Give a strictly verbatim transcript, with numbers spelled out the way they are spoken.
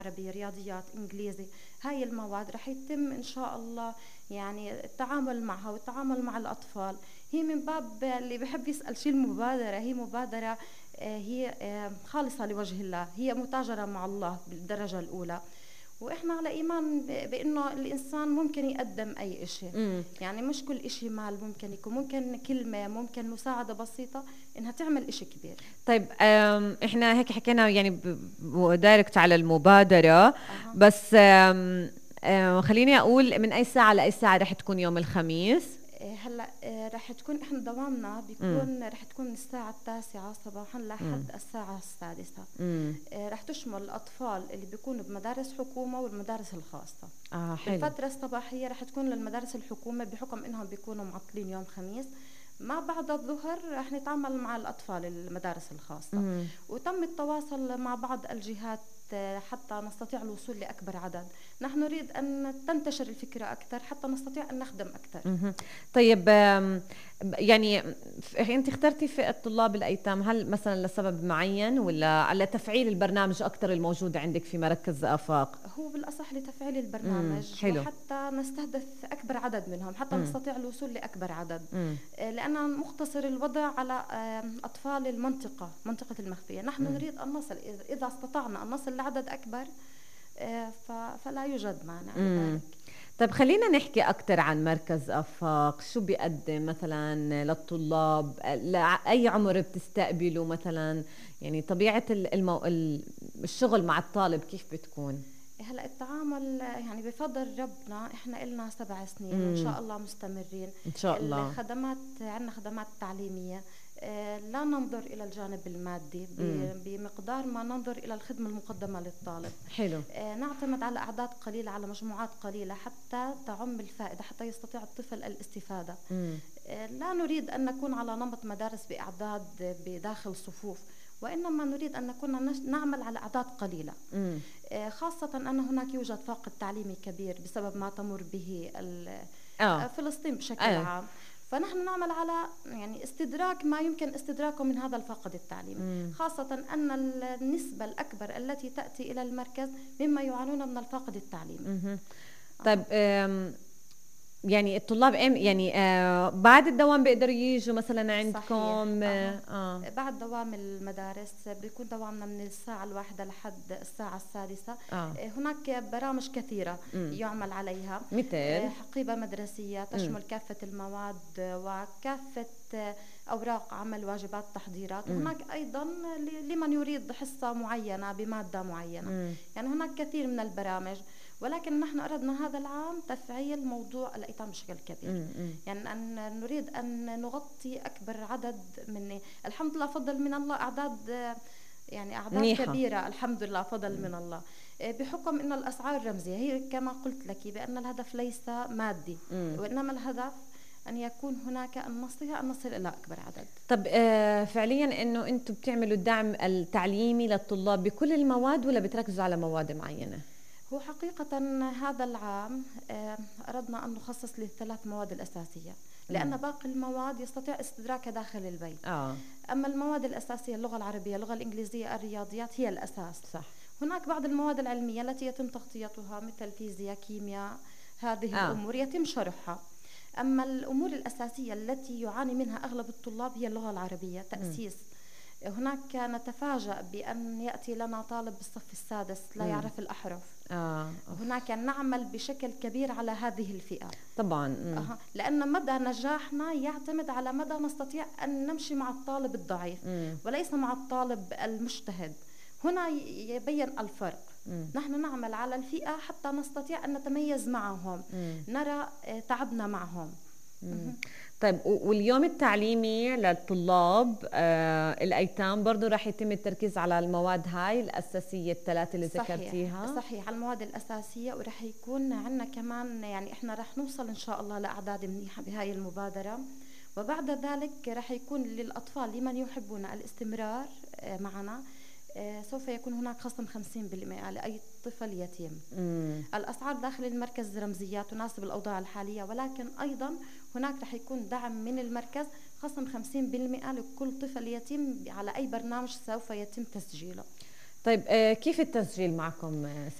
عربي، رياضيات، إنجليزي. هاي المواد رح يتم إن شاء الله يعني التعامل معها والتعامل مع الأطفال. هي من باب اللي بحب يسأل شو المبادرة، هي مبادرة آه، هي آه، خالصة لوجه الله، هي متاجرة مع الله بالدرجة الأولى. وإحنا على إيمان ب- بإنه الإنسان ممكن يقدم أي إشي. امم يعني مش كل إشي مال، ممكن يكون ممكن كلمة، ممكن مساعدة بسيطة إنها تعمل إشي كبير. طيب، أم، احنا هيك حكينا يعني ب- دايركت على المبادرة. أها. بس أم، أم، خليني اقول من اي ساعة لاي ساعة رح تكون يوم الخميس؟ آه، هلا آه، رح تكون احنا دوامنا امم بيكون رح تكون من الساعة التاسعة صباحا امم لحد الساعة السادسة. امم آه، رح تشمل الأطفال اللي بيكونوا بمدارس حكومة والمدارس الخاصة. اه، حلو. بالفترة الصباحية رح تكون للمدارس الحكومة بحكم إنهم بيكونوا معطلين يوم خميس. ما بعد الظهر رح نتعامل مع الأطفال المدارس الخاصة. امم وتم التواصل مع بعض الجهات آه، حتى نستطيع الوصول لأكبر عدد. نحن نريد أن تنتشر الفكرة أكثر حتى نستطيع أن نخدم أكثر. مهم. طيب، آم، ب- يعني ف- انت اخترتي فئة طلاب الايتام، هل مثلا لسبب معين ولا على تفعيل البرنامج اكثر الموجود عندك في مركز آفاق؟ هو بالأصح لتفعيل امم البرنامج حلو. وحتى نستهدف أكبر عدد منهم، حتى امم نستطيع الوصول لأكبر عدد. امم آه، لأن مختصر الوضع على آه، أطفال المنطقة، منطقة المخفية. نحن امم نريد أن نصل، إذا إذا استطعنا أن نصل لعدد أكبر آه، ف- فلا يوجد مانع امم لذلك. طيب، خلينا نحكي أكثر عن مركز آفاق. شو بيقدم مثلا للطلاب؟ لأي عمر بتستقبلوا مثلا؟ يعني طبيعة ال- المو... ال- الشغل مع الطالب كيف بتكون؟ هلا التعامل آه، يعني بفضل ربنا احنا إلنا سبع سنين وان امم شاء الله مستمرين. إن شاء الله. الخدمات عندنا خدمات تعليمية. آه، لا ننظر إلى الجانب المادي امم ب- بمقدار ما ننظر إلى الخدمة المقدمة للطالب. حلو. آه، نعتمد على أعداد قليلة، على مجموعات قليلة حتى تعم الفائدة، حتى يستطيع الطفل الاستفادة. امم آه، لا نريد أن نكون على نمط مدارس بأعداد بداخل صفوف، وإنما نريد أن نكون نش- نعمل على أعداد قليلة. امم آه، خاصة أن هناك يوجد فاقد تعليمي كبير بسبب ما تمر به ال- اه آه، فلسطين بشكل اه عام. فنحن نعمل على يعني استدراك ما يمكن استدراكه من هذا الفاقد التعليمي، امم خاصة أن النسبة الأكبر التي تأتي إلى المركز مما يعانون من الفاقد التعليمي. امم طيب، أها. آم، يعني الطلاب ام يعني آه بعد الدوام بيقدروا يجوا مثلا صحيح. عندكم؟ اه, أها. آه. بعد دوام المدارس بيكون دوامنا من الساعة الواحدة لحد الساعة السادسة. آه. آه، هناك برامج كثيرة امم يعمل عليها. آه، مثل. حقيبة مدرسية امم تشمل كافة المواد وكافة آه، أوراق عمل، واجبات، تحضيرات. امم وهناك أيضا ل- لمن يريد حصة معينة بمادة معينة. امم يعني هناك كثير من البرامج. ولكن نحن أردنا هذا العام تفعيل موضوع الأيتام بشكل كبير. امم يعني أن نريد أن نغطي أكبر عدد من، الحمد لله فضل من الله، أعداد يعني أعداد منيحة. كبيرة الحمد لله فضل من الله. آه، بحكم أن الأسعار رمزية، هي كما قلت لك بأن الهدف ليس مادي، امم وإنما الهدف أن يكون هناك، أن نستطيع أن نصل إلى أكبر عدد. طب، آه فعليا انه انتم بتعملوا الدعم التعليمي للطلاب بكل المواد ولا بتركزوا على مواد معينة؟ هو حقيقة هذا العام آه، أردنا أن نخصص للثلاث مواد الأساسية، امم لأن باقي المواد يستطيع استدراكها داخل البيت. اه، أما المواد الأساسية، اللغة العربية، اللغة الإنجليزية، الرياضيات، هي الأساس. صح. هناك بعض المواد العلمية التي يتم تغطيتها مثل الفيزياء، كيمياء، هذه اه. الأمور يتم شرحها. أما الأمور الأساسية التي يعاني منها أغلب الطلاب هي اللغة العربية، امم تأسيس. هناك نتفاجأ بأن يأتي لنا طالب بالصف السادس لا امم يعرف الأحرف. اه، أوف. هناك نعمل بشكل كبير على هذه الفئة. طبعا. امم أها. لأن مدى نجاحنا يعتمد على مدى نستطيع أن نمشي مع الطالب الضعيف امم وليس مع الطالب المجتهد. هنا ي- يبين الفرق. امم نحن نعمل على الفئة حتى نستطيع أن نتميز معهم، امم نرى آه، تعبنا معهم. امم مهم. طيب، و- واليوم التعليمي للطلاب آه الأيتام برضو راح يتم التركيز على المواد هاي الأساسية الثلاثة اللي صحيح ذكرتيها؟ صحيح، على المواد الأساسية. ورح يكون عندنا كمان، يعني إحنا رح نوصل إن شاء الله لأعداد منيحة بهاي المبادرة. وبعد ذلك رح يكون للأطفال لمن يحبون الاستمرار آه، معنا، آه، سوف يكون هناك خصم خمسين بالمئة لأي طفل يتيم. امم الأسعار داخل المركز رمزية تناسب الأوضاع الحالية، ولكن أيضا هناك رح يكون دعم من المركز، خصم خمسين بالمئة لكل طفل يتيم على أي برنامج سوف يتم تسجيله. طيب آه، كيف التسجيل معكم؟